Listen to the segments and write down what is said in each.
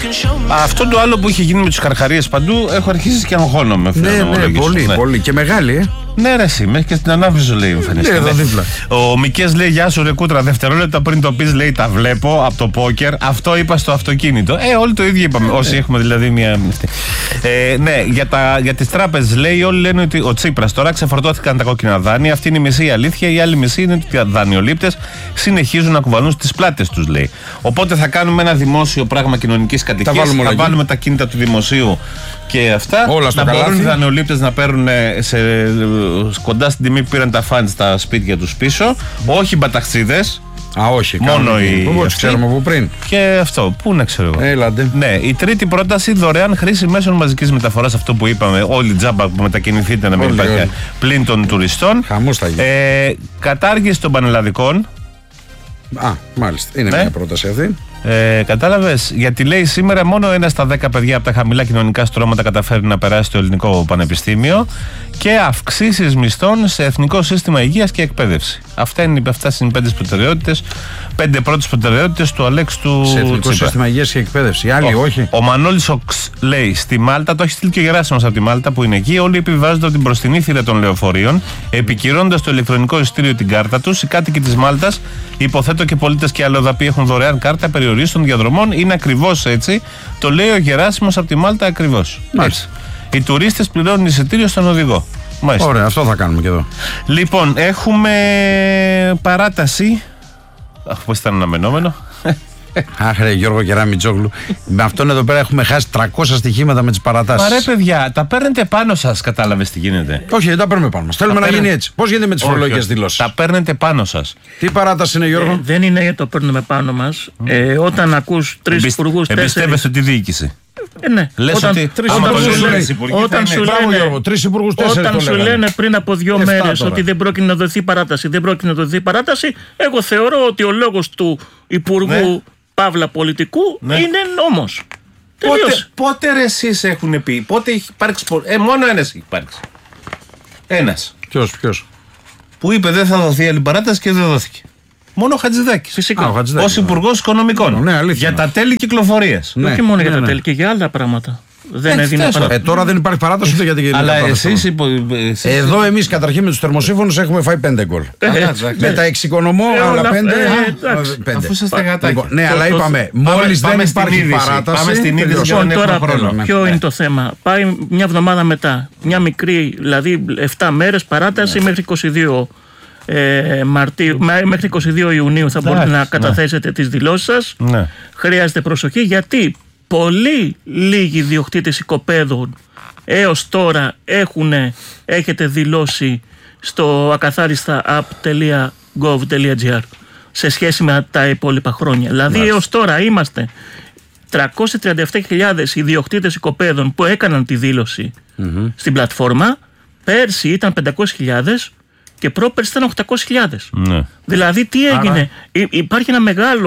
Αυτό το άλλο που είχε γίνει με τους καρχαρίες παντού, έχω αρχίσει και αγχώνομαι. Ναι, πολύ. Και μεγάλη, Ναι, ρε, εσύ, μέχρι και στην ανάβηση λέει εμφανίστηκε. Ναι, εδώ δίπλα. Ο Μικές λέει: Γεια σου, ρε Κούτρα. Δευτερόλεπτα πριν το πεις, λέει: Τα βλέπω από το πόκερ. Αυτό είπα στο αυτοκίνητο. Όλοι το ίδιο είπαμε. Όσοι έχουμε δηλαδή μια. Ναι, για τις τράπεζες λέει: Όλοι λένε ότι ο Τσίπρας τώρα ξεφορτώθηκαν τα κόκκινα δάνεια. Αυτή είναι η μισή αλήθεια. Η άλλη μισή είναι ότι οι δανειολήπτες συνεχίζουν να κουβαλούν στις πλάτες τους, λέει. Οπότε θα κάνουμε ένα δημόσιο πράγμα κοινωνικής κατοικίας. Θα βάλουμε τα κίνητα του δημοσίου και αυτά. Όλα στο να καλάθι. μπορούν οι δανειολήπτες να παίρνουν κοντά στην τιμή που πήραν τα φαντ στα σπίτια τους πίσω. Όχι μπαταξίδες. Όχι, μόνο οι. Πώς ξέρουμε από πριν. Και αυτό, πού να ξέρω εγώ. Έλατε. Ναι, η τρίτη πρόταση, δωρεάν χρήση μέσων μαζικής μεταφοράς. Αυτό που είπαμε, όλοι τζάμπα που μετακινηθείτε να μην υπάρχει πλην των τουριστών. Χαμός θα γίνει. Κατάργηση των πανελλαδικών. Μάλιστα. Είναι μια πρόταση αυτή. Κατάλαβες, γιατί λέει σήμερα μόνο 1 στα 10 παιδιά από τα χαμηλά κοινωνικά στρώματα καταφέρει να περάσει στο ελληνικό πανεπιστήμιο και αυξήσεις μισθών σε εθνικό σύστημα υγείας και εκπαίδευση. Αυτά είναι οι 5 προτεραιότητες, 5 πρώτες προτεραιότητες του Αλέξη του σε εθνικό Τσίπρα. Σύστημα υγείας και εκπαίδευση. Άλλοι όχι. Ο Μανώλης λέει στη Μάλτα, το έχει στείλει και ο Γεράσιμος από τη Μάλτα που είναι εκεί. Όλοι επιβιβάζονται από την μπροστινή θύρα των λεωφορείων, επικυρώντας το ηλεκτρονικό εισιτήριο την κάρτα τους. Οι κάτοικοι της Μάλτας, υποθέτω και πολίτες και αλλοδαποί, έχουν δωρεάν κάρτα περιορίστων διαδρομών. Είναι ακριβώς έτσι. Το λέει ο Γεράσιμος από τη Μάλτα ακριβώς. Οι τουρίστες πληρώνουν εισιτήριο στον οδηγό. Μάλιστα. Ωραία, αυτό θα κάνουμε και εδώ. Λοιπόν, έχουμε παράταση. Πώς ήταν αναμενόμενο. Αχ, ρε Γιώργο Κεραμιτζόγλου. Με αυτόν εδώ πέρα έχουμε χάσει 300 στοιχήματα με τις παρατάσεις. Μα ρε παιδιά, τα παίρνετε πάνω σας, κατάλαβες τι γίνεται. Όχι, δεν τα παίρνουμε πάνω μας. Θέλουμε να γίνει έτσι. Πώς γίνεται με τις φορολογικές δηλώσεις. Τα παίρνετε πάνω σας. Τι παράταση είναι, Γιώργο? Δεν είναι γιατί το παίρνουμε πάνω μας. Όταν ακούς 3 υπουργούς, 4. Εμπιστεύεσαι τη διοίκηση. Ναι. Λες ότι όταν σου λένε πριν από 2 μέρες ότι δεν πρόκειται να δοθεί παράταση, εγώ θεωρώ ότι ο λόγος του υπουργού Παύλα πολιτικού είναι νόμος. Πότε ρε εσείς έχουν πει, πότε έχει υπάρξει. Μόνο ένας έχει υπάρξει. Ένας. Ποιος? Που είπε δεν θα δοθεί άλλη παράταση και δεν δόθηκε. Μόνο ο Χατζηδάκης. Φυσικά. Ως Υπουργός Οικονομικών. Για τα τέλη κυκλοφορίας. Όχι μόνο για τα τέλη, και για άλλα πράγματα. Δεν έδινε παράταση. Τώρα δεν υπάρχει παράταση ούτε για την Αλλά εσείς. Εδώ εμείς καταρχήν με τους θερμοσύμφωνους έχουμε φάει 5 γκολ. Με τα εξοικονομώ άλλα 5. Αφού είστε γατάκια. Ναι, αλλά είπαμε, μόλις δεν υπάρχει παράταση. Πάμε στην είδηση. Τώρα ποιο είναι το θέμα? Πάει μια εβδομάδα μετά. Μια μικρή, δηλαδή 7 μέρες παράταση μέχρι 22 Μαρτίου, μέχρι 22 Ιουνίου θα μπορείτε να καταθέσετε τις δηλώσεις σας. Χρειάζεται προσοχή γιατί πολύ λίγοι ιδιοκτήτες οικοπαίδων έως τώρα έχετε δηλώσει στο ακαθάριστα.app.gov.gr σε σχέση με τα υπόλοιπα χρόνια. Δηλαδή έως τώρα είμαστε 337.000 ιδιοκτήτες οικοπαίδων που έκαναν τη δήλωση στην πλατφόρμα. Πέρσι ήταν 500.000 και πρόπερσι ήταν 800.000. Δηλαδή τι έγινε? Υπάρχει ένα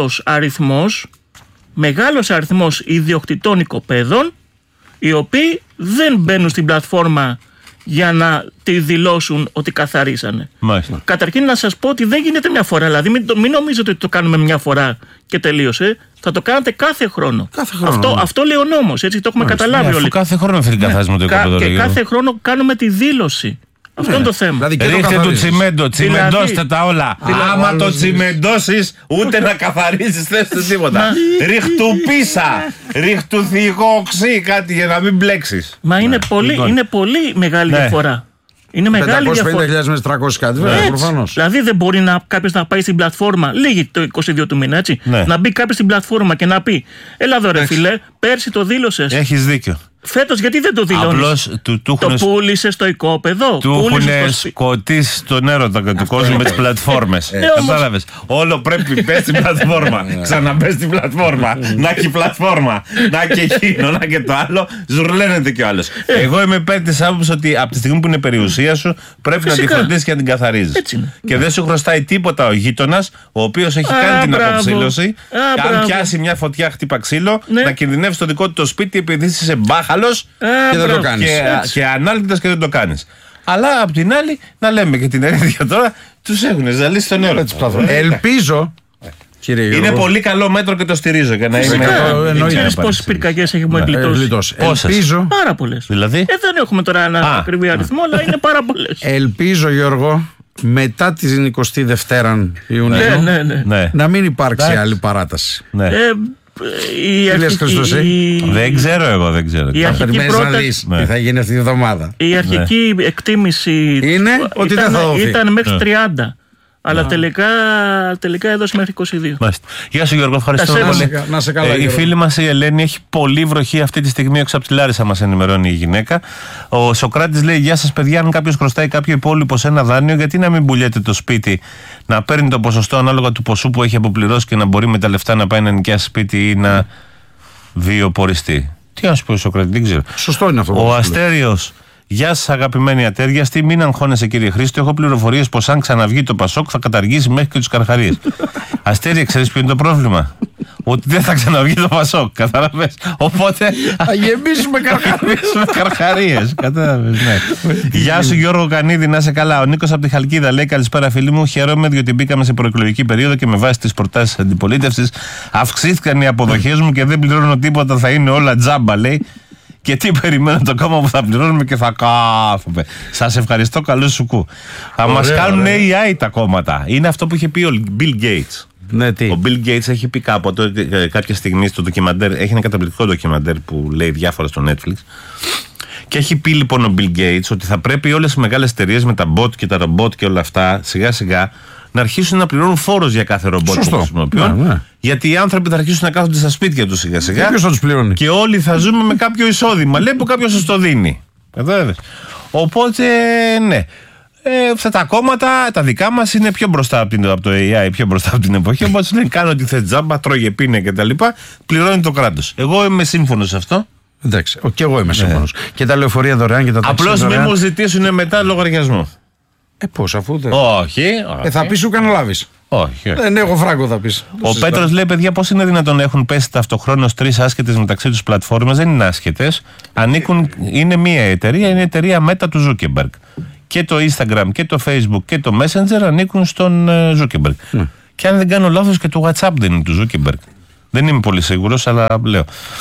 μεγάλος αριθμός ιδιοκτητών οικοπαίδων οι οποίοι δεν μπαίνουν στην πλατφόρμα για να τη δηλώσουν ότι καθαρίσανε. Καταρχήν να σας πω ότι δεν γίνεται μια φορά. Δηλαδή μην νομίζετε ότι το κάνουμε μια φορά και τελείωσε. Θα το κάνετε κάθε χρόνο. Αυτό λέει ο νόμος. Έτσι το έχουμε καταλάβει όλοι. Κάθε χρόνο θέλει καθάρισμα το οικοπαίδο. Και κάθε χρόνο κάνουμε τη δήλωση. Αυτό είναι το θέμα. Δηλαδή ρίχτε του τσιμέντο, τσιμεντώστε τα όλα. Άμα το τσιμεντώσεις, ούτε να καθαρίσεις θέστε τίποτα. Ρίχτου πίσα, ρίχτου θυγόξι, κάτι για να μην μπλέξεις. Μα είναι πολύ μεγάλη διαφορά. Είναι μεγάλη διαφορά. 550.000 με 300 κάτι, βέβαια, προφανώς. Δηλαδή δεν μπορεί κάποιος να πάει στην πλατφόρμα, λίγη το 22 του μήνα, έτσι. Να μπει κάποιος στην πλατφόρμα και να πει: Έλα εδώ, ρε φίλε, πέρσι το δήλωσες. Έχεις δίκιο. Φέτος γιατί δεν το δηλώνεις? Το πούλησε στο οικόπεδο. Του έχουν σκοτήσει τον έρωτα του κόσμου με τις πλατφόρμες. Κατάλαβες. Όλο πρέπει πες στην πλατφόρμα. Ξαναμπες στην πλατφόρμα. Να και η πλατφόρμα. Να και εκείνο, να και το άλλο. Ζουρλένεται κι ο άλλος. Εγώ είμαι υπέρ της άποψης ότι από τη στιγμή που είναι περιουσία σου πρέπει να τη φροντίσεις και να την καθαρίζεις. Και δεν σου χρωστάει τίποτα ο γείτονας, ο οποίος έχει κάνει την αποψήλωση. Αν πιάσει μια φωτιά, χτύπα ξύλο, να κινδυνεύσει το δικό του το σπίτι επειδή είσαι μπάχαλος και δεν το κάνεις. Και ανάλυτας και δεν το κάνεις. Αλλά απ' την άλλη, να λέμε και την αλήθεια τώρα, τους έχουν ζαλίσει στο νερό. Ελπίζω Είναι πολύ καλό μέτρο και το στηρίζω. Για να είμαι. Ξέρεις πόσες πυρκαγιές έχουμε γλιτώσει? Ελπίζω. Πάρα πολλές. Δηλαδή. Δεν έχουμε τώρα ένα ακριβή αριθμό, αλλά είναι πάρα πολλές. Ελπίζω, Γιώργο, μετά την 22η Ιουνίου να μην υπάρξει άλλη παράταση. Δεν ξέρω εγώ. Περιμένεις να δεις τι θα γίνει αυτή τη εβδομάδα. Η αρχική εκτίμηση είναι ότι δεν θα δοθεί. Ήταν μέχρι 30. Αλλά τελικά έδωσε μέχρι 22. Γεια σου, Γιώργο, ευχαριστώ πολύ. Να σε καλά, η φίλη μας η Ελένη έχει πολύ βροχή αυτή τη στιγμή έξω από τη Λάρισα, μας ενημερώνει η γυναίκα. Ο Σοκράτης λέει: γεια σας, παιδιά. Αν κάποιος χρωστάει κάποιο υπόλοιπο σε ένα δάνειο, γιατί να μην πουλιέται το σπίτι, να παίρνει το ποσοστό ανάλογα του ποσού που έχει αποπληρώσει και να μπορεί με τα λεφτά να πάει να νοικιάσει σπίτι ή να βιοποριστεί. Τι να σου πει ο Σοκράτη, δεν ξέρω. Σωστό είναι αυτό. Ο Αστέριος. Γεια σας, αγαπημένοι ατέριαστοι. Μην αγχώνεσαι, κύριε Χρήστο. Έχω πληροφορίες πως αν ξαναβγεί το Πασόκ θα καταργήσει μέχρι και τους καρχαρίες. Αστέρια, ξέρεις ποιο είναι το πρόβλημα? Ότι δεν θα ξαναβγεί το Πασόκ. Κατάλαβες? Οπότε θα γεμίσουμε καρχαρίες. Κατάλαβες, ναι. Γεια σου, Γιώργο Κανίδη, να είσαι καλά. Ο Νίκος από τη Χαλκίδα λέει: καλησπέρα, φίλοι μου. Χαίρομαι διότι μπήκαμε σε προεκλογική περίοδο και με βάση τις προτάσεις της αντιπολίτευσης αυξήθηκαν οι αποδοχές μου και δεν πληρώνω τίποτα. Θα είναι όλα τζάμπα, λέει. Και τι περιμένω το κόμμα που θα πληρώνουμε και θα κάθομαι. Σας ευχαριστώ, καλό σου κου. Θα μας κάνουν AI τα κόμματα. Είναι αυτό που είχε πει ο Bill Gates. Ναι, τι? Ο Bill Gates έχει πει κάποια στιγμή στο ντοκιμαντέρ, έχει ένα καταπληκτικό ντοκιμαντέρ που λέει διάφορα στο Netflix. Και έχει πει λοιπόν ο Bill Gates ότι θα πρέπει όλες οι μεγάλες εταιρείες με τα bot και τα ρομπότ και όλα αυτά σιγά σιγά να αρχίσουν να πληρώνουν φόρος για κάθε ρομπότ που χρησιμοποιούν. Ναι. Γιατί οι άνθρωποι θα αρχίσουν να κάθονται στα σπίτια τους σιγά σιγά. Ποιος θα τους πληρώνει? Και όλοι θα ζούμε με κάποιο εισόδημα. Λέει που κάποιος σας το δίνει. Κατάλαβες? Οπότε ναι. Αυτά τα κόμματα, τα δικά μας, είναι πιο μπροστά από το AI, πιο μπροστά από την εποχή. Οπότε λένε: κάνω ό,τι θες τζάμπα, τρώγε, πίνε κτλ. Πληρώνει το κράτος. Εγώ είμαι σύμφωνος σε αυτό. Εντάξει, και εγώ είμαι σύμφωνος. Και τα λεωφορεία δωρεάν και τα ταξίδια. Απλώς μην μου ζητήσουν μετά λογαριασμό. Πώς, αφού δεν. Όχι. Θα πεις σου καν λάβεις. Όχι. Δεν έχω φράγκο, θα πεις. Ο Πέτρος λέει: παιδιά, πώς είναι δυνατόν να έχουν πέσει ταυτοχρόνως 3 άσχετες μεταξύ τους πλατφόρμες? Δεν είναι άσχετες. Ανήκουν, είναι μία εταιρεία, είναι η εταιρεία Meta του Zuckerberg. Και το Instagram και το Facebook και το Messenger ανήκουν στον Zuckerberg. Και αν δεν κάνω λάθος, και το WhatsApp δεν είναι του Zuckerberg. Δεν είμαι πολύ σίγουρος, αλλά λέω.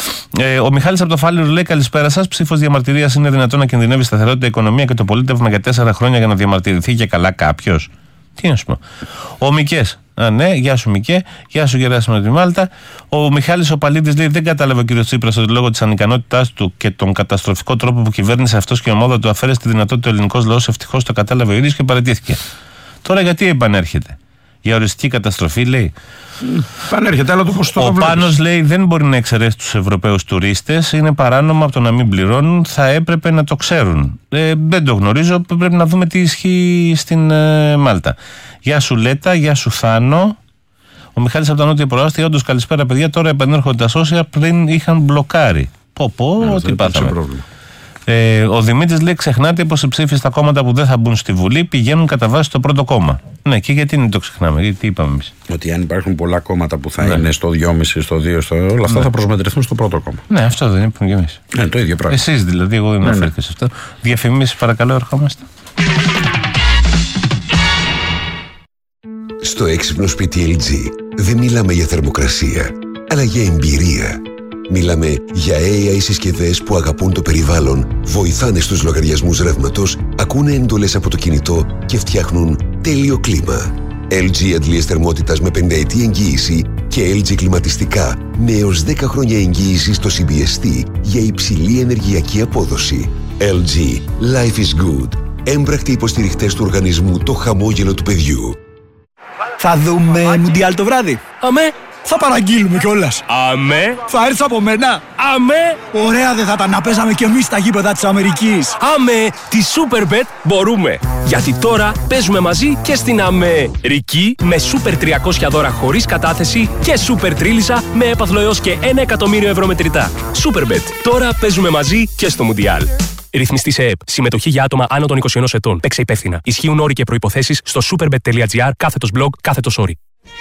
Ο Μιχάλης από το Φάληρο λέει: καλησπέρα σας. Ψήφος διαμαρτυρίας. Είναι δυνατόν να κινδυνεύει η σταθερότητα, η οικονομία και το πολίτευμα για 4 χρόνια για να διαμαρτυρηθεί και καλά κάποιος? Τι να σου πω. Ο Μικές. Ναι, γεια σου Μικέ. Γεια σου Γεράσιμο από τη Μάλτα. Ο Μιχάλης ο Παλίδης λέει: δεν κατάλαβε ο κ. Τσίπρας ότι λόγω της ανικανότητάς του και τον καταστροφικό τρόπο που κυβέρνησε αυτός και η ομάδα του αφαίρεσε τη δυνατότητα ο ελληνικός λαός. Ευτυχώς το κατάλαβε ο ίδιος και παραιτήθηκε. Τώρα γιατί επανέρχεται? Για οριστική καταστροφή, λέει. Πανέρχεται, αλλά το ποσοστό. Ο Πάνος λέει: δεν μπορεί να εξαιρέσει τους Ευρωπαίους τουρίστες. Είναι παράνομο από το να μην πληρώνουν. Θα έπρεπε να το ξέρουν. Δεν το γνωρίζω. Πρέπει να δούμε τι ισχύει στην Μάλτα. Γεια σου Λέτα, γεια σου Θάνο. Ο Μιχάλης από τα Νότια Προάστια. Όντως, καλησπέρα παιδιά. Τώρα επανέρχονται τα σώσια, πριν είχαν μπλοκάρει. Τι πάθαμε. Ο Δημήτρης λέει: ξεχνάτε πως οι ψήφοι στα κόμματα που δεν θα μπουν στη Βουλή πηγαίνουν κατά βάση στο πρώτο κόμμα. Ναι, και γιατί δεν το ξεχνάμε? Γιατί τι είπαμε εμείς? Ότι αν υπάρχουν πολλά κόμματα που θα είναι στο 2,5, στο 2, όλα αυτά θα προσμετρηθούν στο πρώτο κόμμα. Ναι, αυτό δεν είπαμε κι εμείς. Ναι, το ίδιο πράγμα. Εσείς δηλαδή, εγώ δεν αναφέρθηκα σε αυτό. Διαφημίσεις, παρακαλώ, ερχόμαστε. Στο έξυπνο σπίτι LG δεν μιλάμε για θερμοκρασία, αλλά για εμπειρία. Μιλάμε για AI συσκευές που αγαπούν το περιβάλλον, βοηθάνε στους λογαριασμούς ρεύματος, ακούνε εντολές από το κινητό και φτιάχνουν τέλειο κλίμα. LG αντλίες θερμότητας με 5ετή εγγύηση και LG κλιματιστικά με έως 10 χρόνια εγγύηση στο CBST για υψηλή ενεργειακή απόδοση. LG. Life is good. Έμπρακτοι υποστηριχτές του οργανισμού Το Χαμόγελο του Παιδιού. Θα δούμε Μουντιάλ το βράδυ. Αμέ. Θα παραγγείλουμε κιόλας. Αμέ. Θα έρθει από μένα. Αμέ. Ωραία δεν θα ήταν να παίζαμε κι εμείς στα γήπεδα της Αμερικής. Αμέ. Τη Superbet μπορούμε. Γιατί τώρα παίζουμε μαζί και στην Αμερική με Super 300 δώρα χωρίς κατάθεση και Super Τρίλισσα με έπαθλο έως και 1 εκατομμύριο ευρώ μετρητά. Superbet. Τώρα παίζουμε μαζί και στο Μουντιάλ. Ρυθμιστή σε ΕΕΠ. Συμμετοχή για άτομα άνω των 21 ετών. Παίξε υπεύθυνα. Ισχύουν όροι και προϋποθέσεις στο superbet.gr/blog/sorry.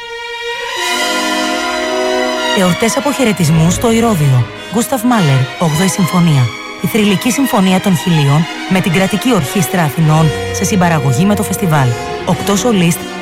Εορτές αποχαιρετισμού στο Ηρώδειο. Γκούσταβ Μάλερ, 8η Συμφωνία. Η θρυλική συμφωνία των Χιλίων με την κρατική ορχήστρα Αθηνών σε συμπαραγωγή με το φεστιβάλ. 8 σολίστ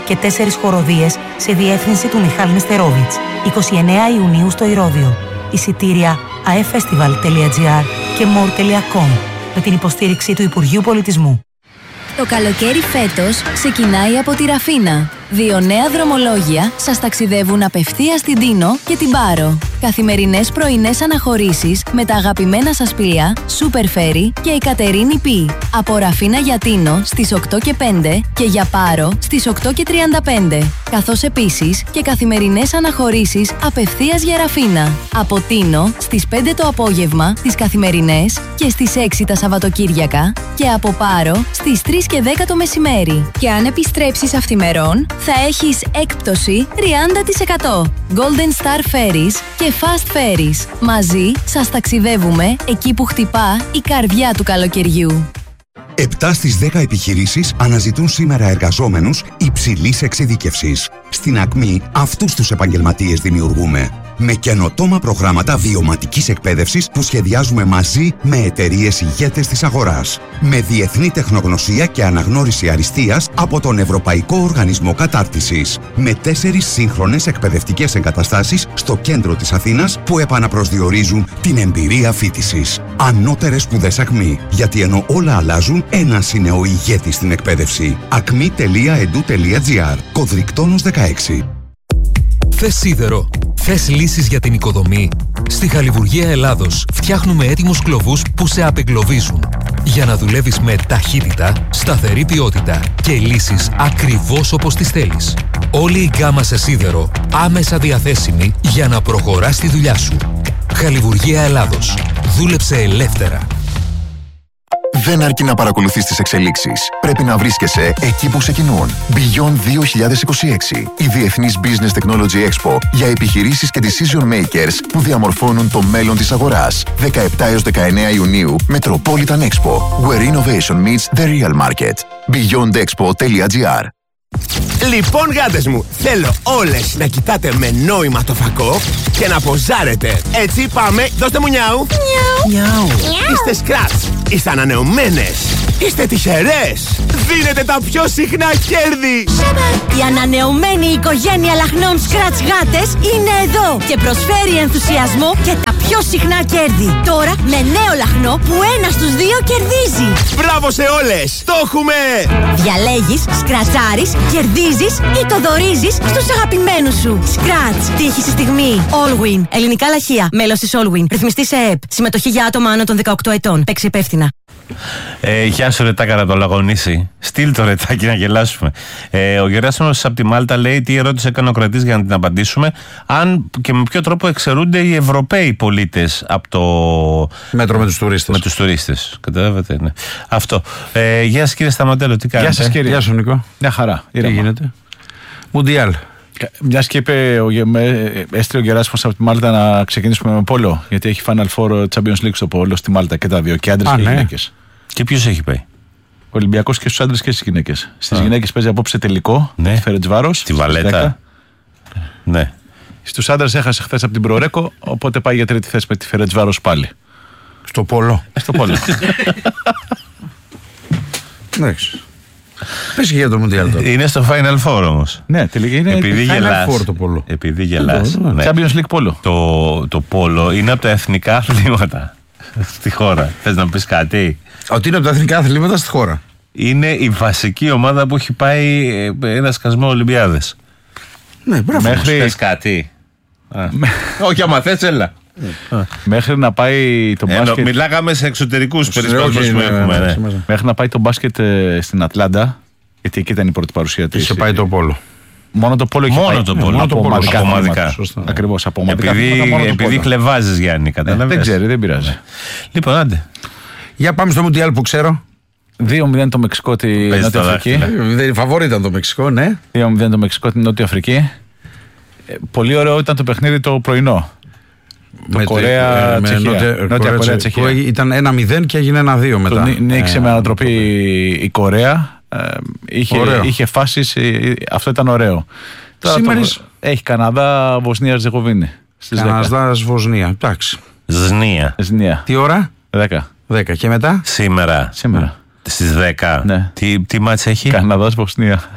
και 4 χοροδίες σε διεύθυνση του Μιχάλη Νεστερόβιτς. 29 Ιουνίου στο Ηρώδειο. Εισιτήρια aeffestival.gr και more.com με την υποστήριξη του Υπουργείου Πολιτισμού. Το καλοκαίρι φέτος ξεκινάει από τη Ραφίνα. 2 νέα δρομολόγια σας ταξιδεύουν απευθείας στην Τίνο και την Πάρο. Καθημερινές πρωινές αναχωρήσεις με τα αγαπημένα σας πλοία Super Ferry και η Κατερίνη Π. Από Ραφίνα για Τίνο στις 8 και 5 και για Πάρο στις 8 και 35. Καθώς επίσης και καθημερινές αναχωρήσεις απευθείας για Ραφίνα. Από Τίνο στις 5 το απόγευμα τις καθημερινές και στις 6 τα Σαββατοκύριακα και από Πάρο στις 3 και 10 το μεσημέρι. Και αν επιστρέψεις αυθημερών θα έχεις έκπτωση 30%. Golden Star Ferries και Fast Ferries. Μαζί σας ταξιδεύουμε εκεί που χτυπά η καρδιά του καλοκαιριού. 7 στις 10 επιχειρήσεις αναζητούν σήμερα εργαζόμενους υψηλής εξειδίκευσης. Στην Ακμή αυτούς τους επαγγελματίες δημιουργούμε. Με καινοτόμα προγράμματα βιωματικής εκπαίδευσης που σχεδιάζουμε μαζί με εταιρείες ηγέτες της αγοράς. Με διεθνή τεχνογνωσία και αναγνώριση αριστείας από τον Ευρωπαϊκό Οργανισμό Κατάρτισης. Με 4 σύγχρονες εκπαιδευτικές εγκαταστάσεις στο κέντρο της Αθήνας που επαναπροσδιορίζουν την εμπειρία φοιτησης. Ανώτερες σπουδές Ακμή. Γιατί ενώ όλα αλλάζουν, ένας είναι ο ηγέτης στην εκπαίδευση. acmi.edu.gr. Κωδρικτόνος 16. Θες σίδερο? Θες λύσεις για την οικοδομή? Στη Χαλιβουργία Ελλάδος φτιάχνουμε έτοιμους κλωβούς που σε απεγκλωβίζουν. Για να δουλεύεις με ταχύτητα, σταθερή ποιότητα και λύσεις ακριβώς όπως τις θέλεις. Όλη η γκάμα σε σίδερο άμεσα διαθέσιμη για να προχωράς τη δουλειά σου. Χαλιβουργία Ελλάδος. Δούλεψε ελεύθερα. Δεν αρκεί να παρακολουθείς τις εξελίξεις. Πρέπει να βρίσκεσαι εκεί που ξεκινούν. Beyond 2026. Η Διεθνής Business Technology Expo για επιχειρήσεις και decision makers που διαμορφώνουν το μέλλον της αγοράς. 17 έως 19 Ιουνίου, Metropolitan Expo. Where innovation meets the real market. beyondexpo.gr. Λοιπόν, γάτες μου, θέλω όλες να κοιτάτε με νόημα το φακό και να ποζάρετε. Έτσι, πάμε, δώστε μου νιάου. Νιάου. Είστε σκράτς, είστε ανανεωμένες, είστε τυχερές. Δίνετε τα πιο συχνά κέρδη. Η ανανεωμένη οικογένεια λαχνών σκράτς γάτες είναι εδώ και προσφέρει ενθουσιασμό και τα πιο συχνά κέρδη. Τώρα με νέο λαχνό που 1 στους 2 κερδίζει. Μπράβο σε όλες, το έχουμε. Διαλέγεις, σκρατσάρεις, κερδίζεις ή το δωρίζεις στους αγαπημένους σου. Scratch. Τύχη στη στιγμή. Allwin. Ελληνικά λαχεία. Μέλος της Allwin. Ρυθμιστή σε ΕΕΠ. Συμμετοχή για άτομα άνω των 18 ετών. Παίξει υπεύθυνα. Γεια σου Ρετάκα, να το λαγωνίσει. Στείλ το Ρετάκι να γελάσουμε. Ο Γεράσιμος από τη Μάλτα λέει τι ερώτηση έκανε ο κρατής για να την απαντήσουμε. Αν και με ποιο τρόπο εξαιρούνται οι Ευρωπαίοι πολίτες από το μέτρο με τους τουρίστες. Με τους τουρίστες. Καταλάβατε, ναι. Αυτό. Γεια σας κύριε Σταματέλο, τι κάνετε? Γεια σας κύριε. Γεια σου Νικό. Μια χαρά. Τι γίνεται? Μουντιάλ. Μιας και έστειλε ο Γεράσιμος από τη Μάλτα να ξεκινήσουμε με πόλο. Γιατί έχει Final Four Champions League στο πόλο στη Μάλτα και τα δύο. Και άντρες και γυναίκες. Και ποιος έχει πάει? Ο Ολυμπιακός και στους άντρες και στις γυναίκες. Στις γυναίκες παίζει απόψε τελικό. Ναι. Φερετσβάρος. Στη Βαλέτα. Ναι. Στους άντρες έχασε χθες από την Προρέκο. Οπότε πάει για τρίτη θέση με τη Φερετσβάρος πάλι. Στο πόλο. Στο πόλο. Εντάξει. Πες και για το Μουντιάλ τώρα. Είναι στο Final Four όμως. Ναι, τελικά είναι. Επειδή γελάς. Final Four το πόλο. Επειδή γελάς. Ναι. Champions League πόλο. Το πόλο είναι από τα εθνικά αθλήματα στη χώρα. Θες να πεις κάτι? Ότι είναι από τα εθνικά αθλήματα στη χώρα. Είναι η βασική ομάδα που έχει πάει ένα σκασμό Ολυμπιάδες. Ναι, μπράβο. Μέχρι... Θες κάτι? Όχι, άμα θες, έλα. Μέχρι να πάει το μπάσκετ. Μιλάγαμε σε εξωτερικούς περισπασμούς που έχουμε. Μέχρι να πάει το μπάσκετ στην Ατλάντα, γιατί εκεί ήταν η πρώτη παρουσία της. Είχε πάει το πόλο. Μόνο το πόλο είχε πάει. Μόνο το πόλο. Από ομαδικά. Ακριβώς, από ομαδικά. Επειδή χλεβάζεις, Γιάννη, καταλαβαίνεις. Δεν ξέρει, δεν πειράζει. Λοιπόν, άντε. Για πάμε στο Μουντιάλ που ξέρω. 2-0 το Μεξικό τη Νότια Αφρική. Φαβόρη ήταν το Μεξικό, ναι. 2-0 το Μεξικό τη Νότια Αφρική. Πολύ ωραίο ήταν το παιχνίδι το πρωινό. Το Νότια Κορέα Τσεχία. Ήταν 1-0 και έγινε 1-2 μετά. Νίκησε με ανατροπή η Κορέα. Είχε φάσεις. Αυτό ήταν ωραίο. Σήμερα έχει Καναδά, Βοσνία, Ζεγοβίνη. Καναδά, Βοσνία. Εντάξει. Ζνία. Τι ώρα? 10. Και μετά? Σήμερα. Στις 10. Ναι. Τι μάτς έχει? Καναδάς, Βοσνία.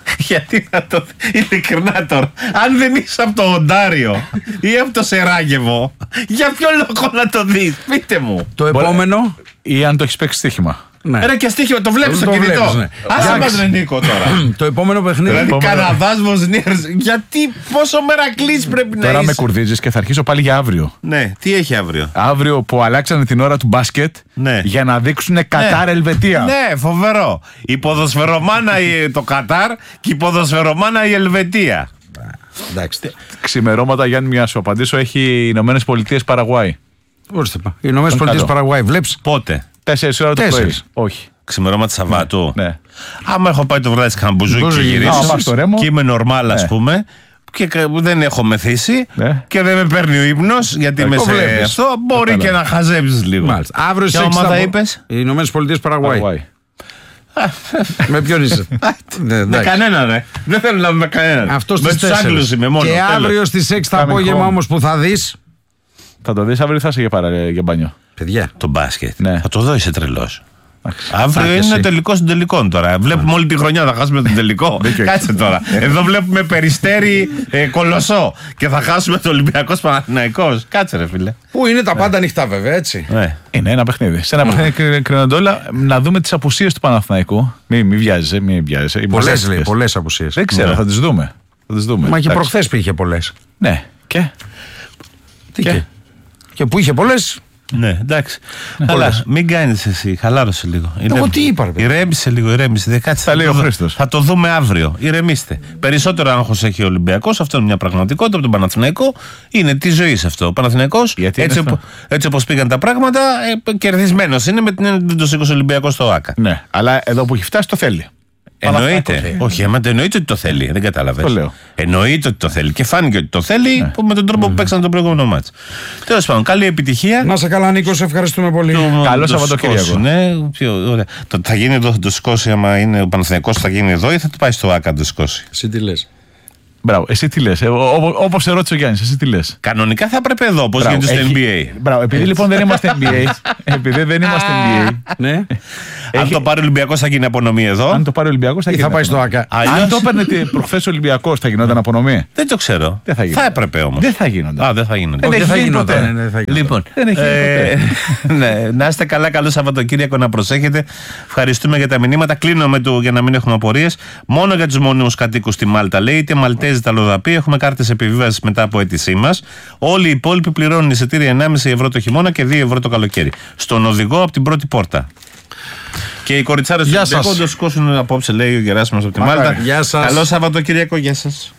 Γιατί να το. Ειλικρινά τώρα. Αν δεν είσαι από το Οντάριο ή από το Σεράγεβο, για ποιο λόγο να το δεις? Πείτε μου. Το επόμενο. Ή αν το έχεις παίξει στοίχημα. Ναι. Ρε και στοίχημα, το βλέπεις στο κινητό. Ναι. Άσε μας ρε Νίκο τώρα. Το επόμενο παιχνίδι. Δηλαδή Καναδάς, Βοσνίας. Γιατί πόσο Μερακλής πρέπει να είσαι? Τώρα με κουρδίζεις και θα αρχίσω πάλι για αύριο. Ναι, τι έχει αύριο? Αύριο που αλλάξανε την ώρα του μπάσκετ για να δείξουν Κατάρ Ελβετία. Ναι, φοβερό. Η ποδοσφαιρομάνα το Κατάρ και η ποδοσφαιρομάνα η Ελβετία. Εντάξει. Ξημερώματα, Γιάννη, μια σου απαντήσω, έχει οι Ηνωμένες Πολιτείες Παραγουάη. Ορίστε, οι Ηνωμένες Πολιτείες Παραγουάη, βλέπεις. Πότε? 4 ώρα το πρωί. Όχι. Ξημερώματα Σαββάτου. Ναι. Άμα έχω πάει το βράδυ σε Καμπουζούκι και γυρίσω και είμαι νορμάλ, ας πούμε, και δεν έχω μεθύσει και δεν με παίρνει ο ύπνος γιατί είμαι σε αυτό, μπορεί και να χαζέψεις λίγο. Μάλιστα. Αύριο ποια ομάδα είπες? Οι Ηνωμένες Πολιτείες Παραγουάη. Με ποιον είσαι? Με κανέναν, ρε. Δεν θέλω να είμαι με κανέναν. Αυτό με τους Άγγλους είμαι μόνο. Και αύριο στις 6 το απόγευμα όμως που θα δεις. Θα το δεις αύριο ή θα είσαι για μπάνιο? Παιδιά. Το μπάσκετ. Θα το δω, είσαι τρελός. Αύριο είναι ο τελικός των τελικών τώρα. Βλέπουμε όλη τη χρονιά, θα χάσουμε τον τελικό. Κάτσε τώρα. Εδώ βλέπουμε Περιστέρι Κολοσσό και θα χάσουμε το Ολυμπιακός Παναθηναϊκός. Κάτσε ρε φίλε. Πού είναι τα πάντα ανοιχτά βέβαια, έτσι. Είναι ένα παιχνίδι. Σε ένα παιχνίδι κρίνονται όλα. Να δούμε τις απουσίες του Παναθηναϊκού. Μην βιάζεσαι, μην βιάζεσαι. Πολλές απουσίες. Δεν ξέρω, θα τις δούμε. Μα και προχθές που είχε πολλές. Ναι. Και που είχε πολλές. Ναι, εντάξει. Αλλά μην κάνεις εσύ, χαλάρωσε λίγο. Εγώ τι είπα, ρε. Ηρέμησε λίγο, ηρέμησε. Θα λέει ο Χρήστος. Θα το δούμε αύριο. Ηρεμήστε. Περισσότερο άγχος έχει ο Ολυμπιακός, αυτό είναι μια πραγματικότητα. Από τον Παναθηναϊκό είναι τη ζωή αυτό. Ο Παναθηναϊκός, έτσι όπως πήγαν τα πράγματα, κερδισμένος είναι με την έννοια ότι το σήκωσε ο Ολυμπιακός στο ΆΚΑ. Ναι, αλλά εδώ που έχει φτάσει το θέλει. Εννοείται. Όχι, άμα εννοείται ότι το θέλει. Δεν κατάλαβες. Το λέω. Εννοείται ότι το θέλει. Και φάνηκε ότι το θέλει με τον τρόπο που παίξαν το προηγούμενο μάτς. Τέλος πάντων, καλή επιτυχία. Να σε καλά, Νίκο, σε ευχαριστούμε πολύ. Καλό Σαββατοκύριακο. Ναι, θα γίνει εδώ, θα το σηκώσει. Άμα είναι ο Παναθηναϊκός, θα γίνει εδώ ή θα το πάει στο ΆΚΑ να το σηκώσει? Εσύ τι λες? Μπράβο, εσύ τι λες? Όπως σε ρώτησε ο Γιάννης, εσύ τι λες? Κανονικά θα έπρεπε εδώ, όπως γίνεται στο NBA. Μπράβο, επειδή λοιπόν δεν είμαστε NBA. Ναι. Αν το πάρει ο Ολυμπιακός θα γίνει απονομή εδώ. Αν το πάρει ο Ολυμπιακός θα πάει στο ΆΚΑ. Αν το έπαιρνε προχθές ο Ολυμπιακός θα γινόταν απονομή? Δεν το ξέρω. Θα έπρεπε όμως. Δεν θα γίνονταν. Δεν θα γίνονταν. Δεν έχει γίνει ποτέ. Λοιπόν, να είστε καλά, καλό Σαββατοκύριακο, να προσέχετε. Ευχαριστούμε για τα μηνύματα. Κλείνω για να μην έχουμε απορίες. Μόνο για τους μόνιμους κατοίκους στη Μάλτα, λέει, είτε Μαλτέζοι τα Λοδαπή, έχουμε κάρτες επιβίβασης μετά από αίτησή μας. Όλοι οι υπόλοιποι πληρώνουν εισιτήρια 1,5 ευρώ το χειμώνα και 2 ευρώ το καλοκαίρι. Στον οδηγό από την πρώτη πόρτα. Και οι κοριτσάρες του Ολυμπιακού το σηκώσουν απόψε, λέει ο Γεράσιμος από τη Μάλτα. Καλό Σαββατοκύριακο, γεια σας.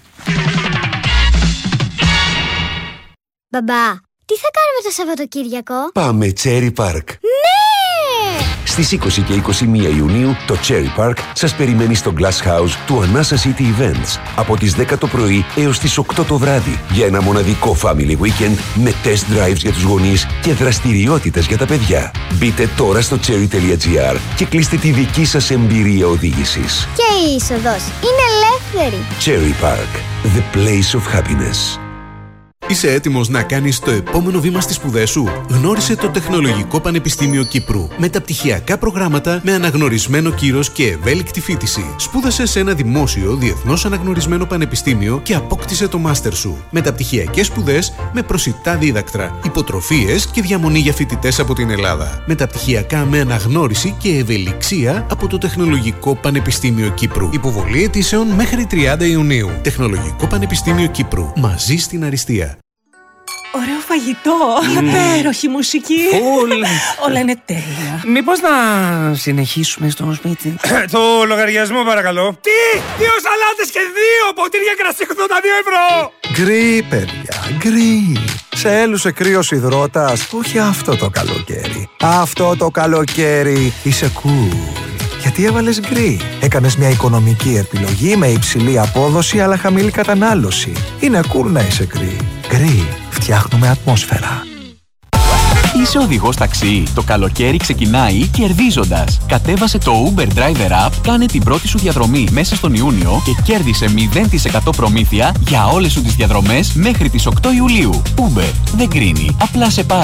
Μπαμπά, τι θα κάνουμε το Σαββατοκύριακο? Πάμε Cherry Park. Ναι! Στις 20 και 21 Ιουνίου το Cherry Park σας περιμένει στο Glass House του Anasa City Events από τις 10 το πρωί έως τις 8 το βράδυ για ένα μοναδικό family weekend με test drives για τους γονείς και δραστηριότητες για τα παιδιά. Μπείτε τώρα στο cherry.gr και κλείστε τη δική σας εμπειρία οδήγησης. Και η είσοδος είναι ελεύθερη. Cherry Park, the place of happiness. Είσαι έτοιμος να κάνεις το επόμενο βήμα στις σπουδές σου? Γνώρισε το Τεχνολογικό Πανεπιστήμιο Κύπρου. Μεταπτυχιακά προγράμματα με αναγνωρισμένο κύρος και ευέλικτη φοιτηση. Σπούδασε σε ένα δημόσιο, διεθνώς αναγνωρισμένο πανεπιστήμιο και απόκτησε το μάστερ σου. Μεταπτυχιακές σπουδές με προσιτά δίδακτρα, υποτροφίες και διαμονή για φοιτητές από την Ελλάδα. Μεταπτυχιακά με αναγνώριση και ευελιξία από το Τεχνολογικό Πανεπιστήμιο Κύπρου. Υποβολή αιτήσεων μέχρι 30 Ιουνίου. Τεχνολογικό Πανεπιστήμιο Κύπρου. Μαζί στην αριστεία. Ωραίο φαγητό, υπέροχη μουσική. Όλα είναι τέλεια. Μήπως να συνεχίσουμε στο σπίτι? Το λογαριασμό παρακαλώ. Τι! 2 σαλάτες και 2 ποτήρια κρασί 82 ευρώ! Γκρι, παιδιά, γκρι. Σε έλουσε κρύος υδρότας, όχι αυτό το καλοκαίρι. Αυτό το καλοκαίρι είσαι cool. Γιατί έβαλες γκρι? Έκανες μια οικονομική επιλογή με υψηλή απόδοση αλλά χαμηλή κατανάλωση. Είναι cool να είσαι γκρι. Γκρι. Φτιάχνουμε ατμόσφαιρα. Είσαι οδηγός ταξί? Το καλοκαίρι ξεκινάει κερδίζοντας. Κατέβασε το Uber Driver App, κάνε την πρώτη σου διαδρομή μέσα στον Ιούνιο και κέρδισε 0% προμήθεια για όλες σου τις διαδρομές μέχρι τις 8 Ιουλίου. Uber δεν κρίνει, απλά σε πάει.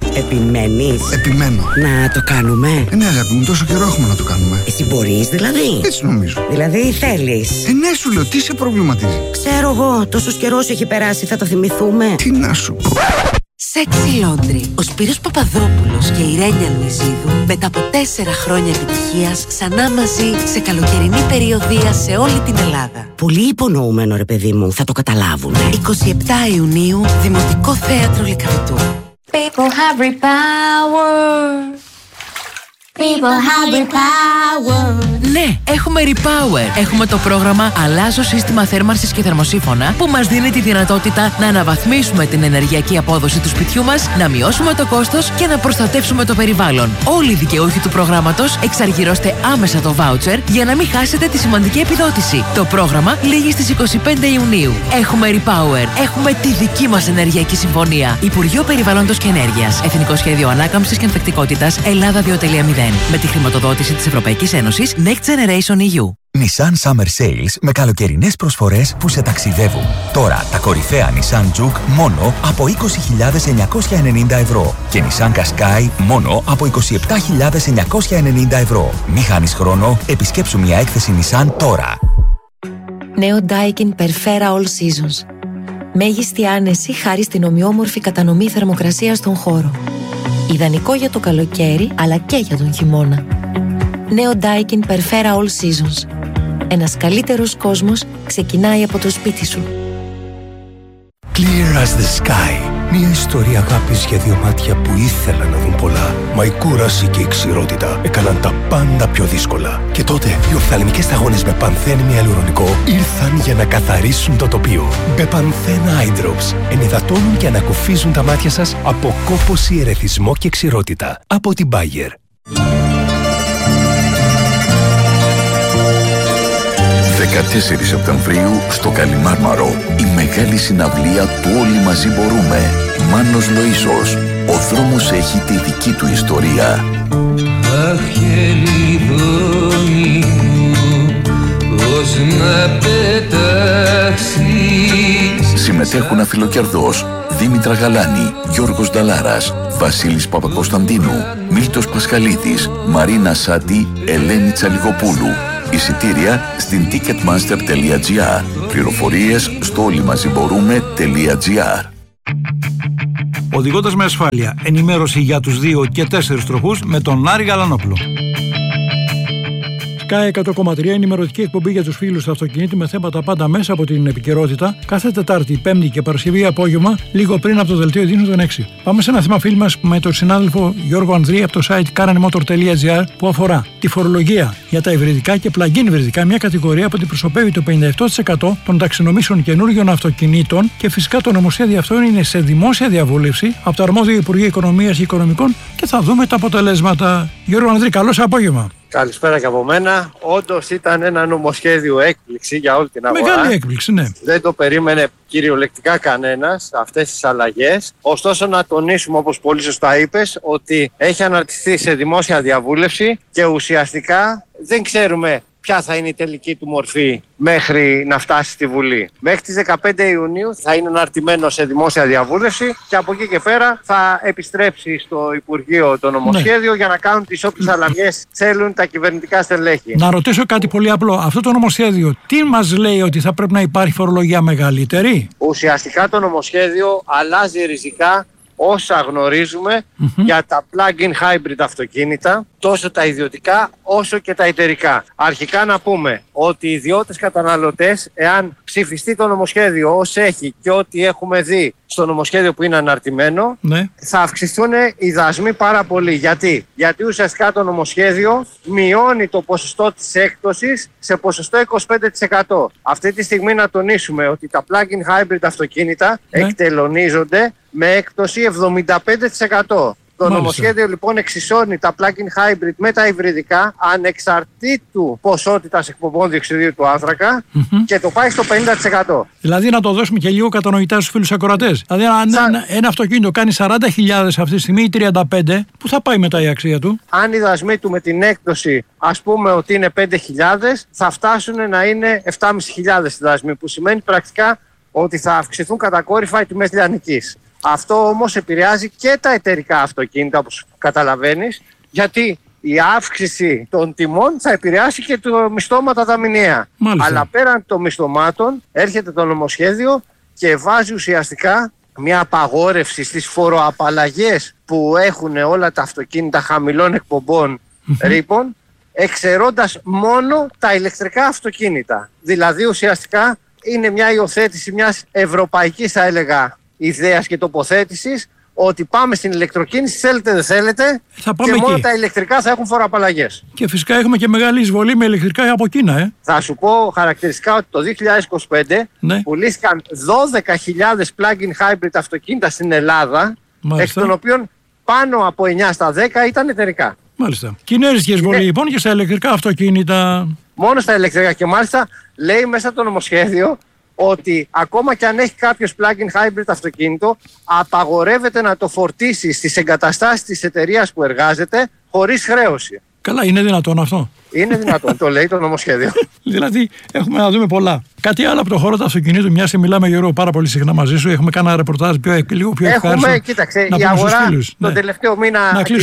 Επιμένεις? Επιμένω. Να το κάνουμε? Ναι, αγάπη μου, τόσο καιρό έχουμε να το κάνουμε. Εσύ μπορείς δηλαδή? Έτσι νομίζω. Δηλαδή θέλεις? Ναι, σου λέω, τι σε προβληματίζει? Ξέρω εγώ, τόσος καιρός έχει περάσει, θα το θυμηθούμε. Τι να σου πω. Sexy Laundry. Ο Σπύρος Παπαδόπουλος και η Ρένια Λουιζίδου μετά από 4 χρόνια επιτυχίας ξανά μαζί σε καλοκαιρινή περιοδεία σε όλη την Ελλάδα. Πολύ υπονοούμενο ρε παιδί μου, θα το καταλάβουν. 27 Ιουνίου, Δημοτικό Θέατρο Λυκαβητού. People have repower. People have repower. Ναι, έχουμε Repower. Έχουμε το πρόγραμμα Αλλάζω σύστημα θέρμανσης και θερμοσύφωνα που μας δίνει τη δυνατότητα να αναβαθμίσουμε την ενεργειακή απόδοση του σπιτιού μας, να μειώσουμε το κόστος και να προστατεύσουμε το περιβάλλον. Όλοι οι δικαιούχοι του προγράμματος εξαργυρώστε άμεσα το voucher για να μην χάσετε τη σημαντική επιδότηση. Το πρόγραμμα λήγει στις 25 Ιουνίου. Έχουμε Repower. Έχουμε τη δική μας ενεργειακή συμφωνία. Υπουργείο Περιβάλλοντος και Ενέργειας. Εθνικό Σχέδιο Ανάκαμψης και Ανθεκτικότητας Ελλάδα 2.0. Με τη χρηματοδότηση της Ευρωπαϊκής Ένωσης Next Generation EU. Nissan Summer Sales με καλοκαιρινές προσφορές που σε ταξιδεύουν. Τώρα τα κορυφαία Nissan Juke μόνο από 20.990 ευρώ και Nissan Qashqai μόνο από 27.990 ευρώ. Μη χάνεις χρόνο, επισκέψου μια έκθεση Nissan τώρα. Νέο Daikin Perfera All Seasons. Μέγιστη άνεση χάρη στην ομοιόμορφη κατανομή θερμοκρασίας στον χώρο. Ιδανικό για το καλοκαίρι, αλλά και για τον χειμώνα. Νέο Daikin Perfera All Seasons. Ένας καλύτερος κόσμος ξεκινάει από το σπίτι σου. Clear as the sky. Μια ιστορία αγάπης για δύο μάτια που ήθελαν να δουν πολλά. Μα η κούραση και η ξηρότητα έκαναν τα πάντα πιο δύσκολα. Και τότε οι οφθαλμικές σταγόνες με πανθένη αλουρονικό ήρθαν για να καθαρίσουν το τοπίο. Μπεπανθένα Eye Drops ενυδατώνουν και ανακουφίζουν τα μάτια σας από κόπωση, ερεθισμό και ξηρότητα. Από την Bayer. 14 Σεπτεμβρίου στο Καλιμάρμαρο η μεγάλη συναυλία του Όλοι Μαζί Μπορούμε. Μάνος Λοΐσος. Ο δρόμος έχει τη δική του ιστορία. Αχ, χελιδόνι μου, πώς να πετάξεις. Συμμετέχουν Αφιλοκερδός, Δήμητρα Γαλάνη, Γιώργος Νταλάρας, Βασίλης Παπακοσταντίνου, Μίλτος Πασχαλίδης, Μαρίνα Σάντι, Ελένη Τσαλιγοπούλου. Εισιτήρια στην ticketmaster.gr. Πληροφορίες στο όλοιμαζιμπορούμε.gr. Οδηγώντας με ασφάλεια. Ενημέρωση για τους 2 και 4 τροχούς με τον Άρη Γαλανόπουλο. Sky 100,3 ενημερωτική εκπομπή για τους φίλους του αυτοκινήτου με θέματα πάντα μέσα από την επικαιρότητα κάθε Τετάρτη, Πέμπτη και Παρασκευή απόγευμα, λίγο πριν από το δελτίο ειδήσεων των 6. Πάμε σε ένα θέμα φίλοι μας με τον συνάδελφο Γιώργο Ανδρή από το site karanmotor.gr που αφορά τη φορολογία για τα υβριδικά και plug-in υβριδικά, μια κατηγορία που αντιπροσωπεύει το 57% των ταξινομήσεων καινούριων αυτοκινήτων και φυσικά το νομοσχέδιο αυτό είναι σε δημόσια διαβούλευση από το αρμόδιο Υπουργείο Οικονομίας και Οικονομικών και θα δούμε τα αποτελέσματα. Γιώργο Ανδρή, καλό απόγευμα. Καλησπέρα και από μένα. Όντως ήταν ένα νομοσχέδιο έκπληξη για όλη την αγορά. Μεγάλη έκπληξη, ναι. Δεν το περίμενε κυριολεκτικά κανένας αυτές τις αλλαγές. Ωστόσο, να τονίσουμε, όπως πολύ σωστά είπες, ότι έχει αναρτηθεί σε δημόσια διαβούλευση και ουσιαστικά δεν ξέρουμε ποια θα είναι η τελική του μορφή μέχρι να φτάσει στη Βουλή. Μέχρι τις 15 Ιουνίου θα είναι αναρτημένο σε δημόσια διαβούλευση και από εκεί και πέρα θα επιστρέψει στο Υπουργείο το νομοσχέδιο για να κάνουν τις όποιες αλλαγές θέλουν τα κυβερνητικά στελέχη. Να ρωτήσω κάτι πολύ απλό. Αυτό το νομοσχέδιο τι μας λέει, ότι θα πρέπει να υπάρχει φορολογία μεγαλύτερη? Ουσιαστικά το νομοσχέδιο αλλάζει ριζικά όσα γνωρίζουμε για τα plug-in hybrid αυτοκίνητα, τόσο τα ιδιωτικά όσο και τα εταιρικά. Αρχικά να πούμε ότι οι ιδιώτες καταναλωτές, εάν ψηφιστεί το νομοσχέδιο ως έχει και ό,τι έχουμε δει στο νομοσχέδιο που είναι αναρτημένο, θα αυξηθούν οι δασμοί πάρα πολύ. Γιατί ουσιαστικά το νομοσχέδιο μειώνει το ποσοστό της έκπτωσης σε ποσοστό 25%. Αυτή τη στιγμή να τονίσουμε ότι τα plug-in hybrid αυτοκίνητα εκτελονίζονται με έκπτωση 75%. Το νομοσχέδιο λοιπόν εξισώνει τα plug-in hybrid με τα υβριδικά ανεξαρτήτου ποσότητας εκπομπών διοξειδίου του άνθρακα και το πάει στο 50%. Δηλαδή να το δώσουμε και λίγο κατανοητά στους φίλους ακροατές. Δηλαδή ένα αυτοκίνητο κάνει 40.000 αυτή τη στιγμή ή 35, πού θα πάει μετά η αξία του? Αν οι δασμοί του με την έκπτωση ας πούμε ότι είναι 5.000, θα φτάσουν να είναι 7.500 οι δασμοί, που σημαίνει πρακτικά ότι θα αυξηθούν κατακόρυφα οι τιμές λιανικής. Αυτό όμως επηρεάζει και τα εταιρικά αυτοκίνητα, όπως καταλαβαίνεις, γιατί η αύξηση των τιμών θα επηρεάσει και τα μισθώματα τα μηνιαία. Αλλά πέραν των μισθωμάτων έρχεται το νομοσχέδιο και βάζει ουσιαστικά μια απαγόρευση στις φοροαπαλλαγές που έχουν όλα τα αυτοκίνητα χαμηλών εκπομπών ρήπων, εξαιρώντας μόνο τα ηλεκτρικά αυτοκίνητα. Δηλαδή ουσιαστικά είναι μια υιοθέτηση μιας ευρωπαϊκής, θα έλεγα, ιδέας και τοποθέτησης, ότι πάμε στην ηλεκτροκίνηση, θέλετε δεν θέλετε, και μόνο τα ηλεκτρικά θα έχουν φοροαπαλλαγές. Και φυσικά έχουμε και μεγάλη εισβολή με ηλεκτρικά από Κίνα. Θα σου πω χαρακτηριστικά ότι το 2025 πουλήθηκαν 12.000 plug-in hybrid αυτοκίνητα στην Ελλάδα, εκ των οποίων πάνω από 9 στα 10 ήταν εταιρικά. Μάλιστα. Κινέζικη εισβολή λοιπόν και στα ηλεκτρικά αυτοκίνητα. Μόνο στα ηλεκτρικά, και μάλιστα λέει μέσα το νομοσχέδιο ότι ακόμα και αν έχει κάποιος plug-in hybrid αυτοκίνητο, απαγορεύεται να το φορτίσει στις εγκαταστάσεις της εταιρείας που εργάζεται χωρίς χρέωση. Καλά, είναι δυνατόν αυτό? Είναι δυνατόν, το λέει το νομοσχέδιο. Δηλαδή, έχουμε να δούμε πολλά. Κάτι άλλο από το χώρο του αυτοκινήτου, μια και μιλάμε, Γιώργο, πάρα πολύ συχνά μαζί σου. Έχουμε κάνει ένα ρεπορτάζ λίγο πιο ευχάριστο. Κοίταξε, η αγορά τον τελευταίο μήνα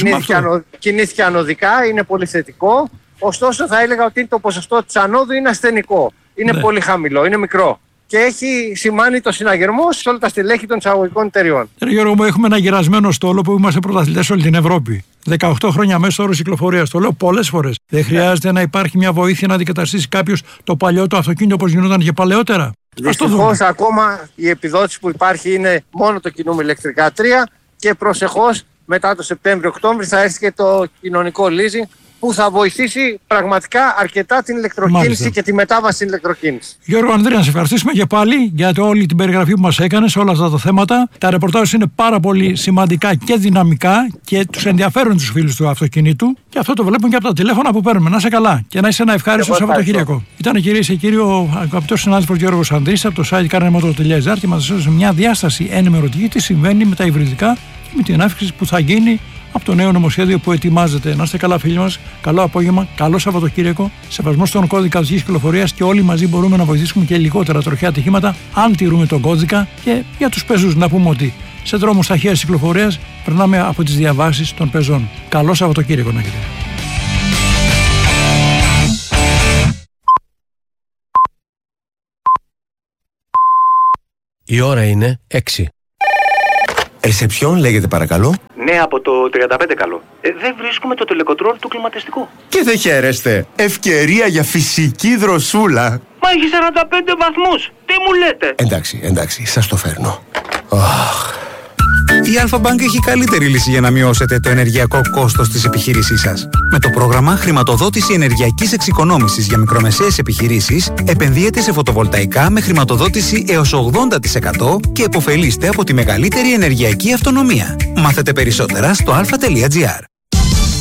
κινήθηκε ανωδικά, είναι πολύ θετικό. Ωστόσο, θα έλεγα ότι το ποσοστό της ανόδου είναι ασθενικό. Είναι πολύ χαμηλό, είναι μικρό. Και έχει σημάνει το συναγερμό σε όλα τα στελέχη των εισαγωγικών εταιριών. Γιώργο μου, έχουμε ένα γερασμένο στόλο που είμαστε πρωταθλητές σε όλη την Ευρώπη. 18 χρόνια μέσω όρου κυκλοφορίας. Το λέω πολλές φορές. Δεν χρειάζεται να υπάρχει μια βοήθεια να αντικαταστήσει κάποιος το παλιό το αυτοκίνητο όπως γινόταν και παλαιότερα? Δυστυχώς ακόμα η επιδότηση που υπάρχει είναι μόνο το κινούμε ηλεκτρικά 3 και προσεχώς μετά το Σεπτέμβριο-Οκτώβριο θα έρθει και το κοινωνικό leasing, που θα βοηθήσει πραγματικά αρκετά την ηλεκτροκίνηση και τη μετάβαση στην ηλεκτροκίνηση. Γιώργο Ανδρέα, να σε ευχαριστήσουμε και πάλι για όλη την περιγραφή που μας έκανες σε όλα αυτά τα θέματα. Τα ρεπορτάζ είναι πάρα πολύ σημαντικά και δυναμικά και τους ενδιαφέρουν τους φίλους του αυτοκινήτου, και αυτό το βλέπουν και από τα τηλέφωνα που παίρνουμε. Να είσαι καλά και να είσαι ένα ευχάριστο Σαββατοκύριακο. Ήταν, κυρίες και κύριοι, ο αγαπητός συνάδελφος Γιώργος Ανδρής από το site carnemotor.gr και μας έδωσε μια διάσταση ενημερωτική τι συμβαίνει με τα υβριδικά και με την αύξηση που θα γίνει από το νέο νομοσχέδιο που ετοιμάζεται. Να είστε καλά, φίλοι μας. Καλό απόγευμα, καλό Σαββατοκύριακο. Σεβασμό στον κώδικα οδικής κυκλοφορίας, και όλοι μαζί μπορούμε να βοηθήσουμε και λιγότερα τροχαία ατυχήματα αν τηρούμε τον κώδικα. Και για τους πεζούς να πούμε ότι σε δρόμους ταχείας κυκλοφορίας περνάμε από τις διαβάσεις των πεζών. Καλό Σαββατοκύριακο να έχετε. Η ώρα είναι 6. Ρεσεψιόν λέγεται παρακαλώ. Ναι, από το 35 καλό. Δεν βρίσκουμε το τελεκοντρόλ του κλιματιστικού. Και δεν χαίρεστε. Ευκαιρία για φυσική δροσούλα. Μα έχει 45 βαθμούς. Τι μου λέτε? Εντάξει, σας το φέρνω. Η Alpha-Bank έχει καλύτερη λύση για να μειώσετε το ενεργειακό κόστος της επιχείρησής σας. Με το πρόγραμμα Χρηματοδότηση Ενεργειακής Εξοικονόμησης για μικρομεσαίες επιχειρήσεις, επενδύετε σε φωτοβολταϊκά με χρηματοδότηση έως 80% και επωφελείστε από τη μεγαλύτερη ενεργειακή αυτονομία. Μάθετε περισσότερα στο alpha.gr.